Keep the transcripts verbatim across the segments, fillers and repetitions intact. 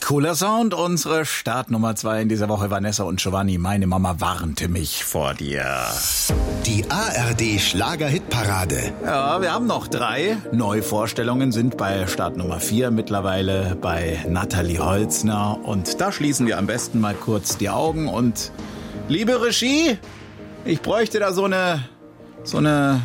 Cooler Sound, unsere Startnummer zwei in dieser Woche. Vanessa und Giovanni, meine Mama warnte mich vor dir. Die A R D Schlager-Hitparade. Ja, wir haben noch drei. Neuvorstellungen sind bei Startnummer vier mittlerweile bei Nathalie Holzner. Und da schließen wir am besten mal kurz die Augen. Und liebe Regie, ich bräuchte da so eine, so eine,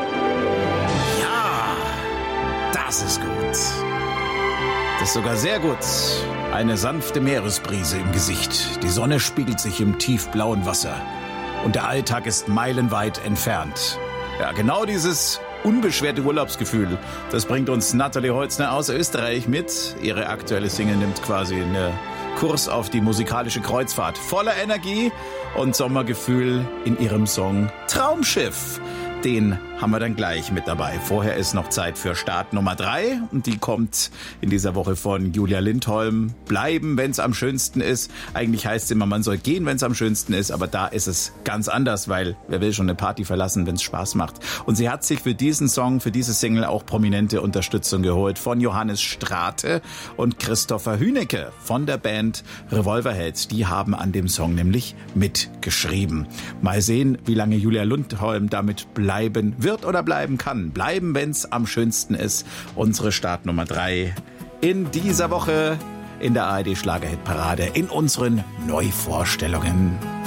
ja, das ist gut. Das ist sogar sehr gut. Eine sanfte Meeresbrise im Gesicht. Die Sonne spiegelt sich im tiefblauen Wasser. Und der Alltag ist meilenweit entfernt. Ja, genau dieses unbeschwerte Urlaubsgefühl, das bringt uns Nathalie Holzner aus Österreich mit. Ihre aktuelle Single nimmt quasi einen Kurs auf die musikalische Kreuzfahrt. Voller Energie und Sommergefühl in ihrem Song Traumschiff. Den haben wir dann gleich mit dabei. Vorher ist noch Zeit für Start Nummer drei und die kommt in dieser Woche von Julia Lindholm. Bleiben, wenn's am schönsten ist. Eigentlich heißt es immer, man soll gehen, wenn's am schönsten ist, aber da ist es ganz anders, weil wer will schon eine Party verlassen, wenn's Spaß macht. Und sie hat sich für diesen Song, für diese Single auch prominente Unterstützung geholt von Johannes Strate und Christopher Hünecke von der Band Revolverhelds. Die haben an dem Song nämlich mitgeschrieben. Mal sehen, wie lange Julia Lindholm damit bleiben wird oder bleiben kann. Bleiben, wenn's am schönsten ist. Unsere Startnummer drei in dieser Woche in der A R D Schlager-Hitparade in unseren Neuvorstellungen.